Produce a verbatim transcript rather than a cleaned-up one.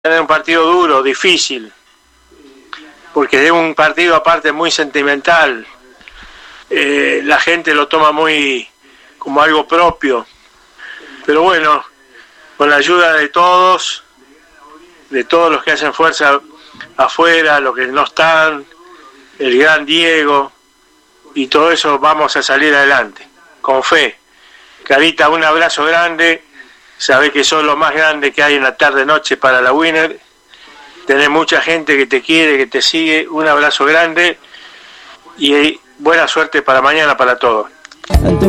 tener un partido duro, difícil, porque es un partido aparte muy sentimental. Eh, la gente lo toma muy como algo propio, pero bueno, con la ayuda de todos, de todos los que hacen fuerza afuera, los que no están, el gran Diego y todo eso, vamos a salir adelante, con fe. Carita, un abrazo grande, sabés que sos lo más grande que hay en la tarde-noche para la Winner, tenés mucha gente que te quiere, que te sigue, un abrazo grande y buena suerte para mañana para todos.